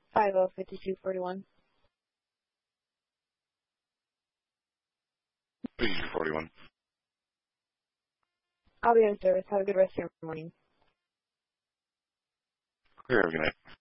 505241. 5241. I'll be in service. Have a good rest of your morning. Clear, have a good night.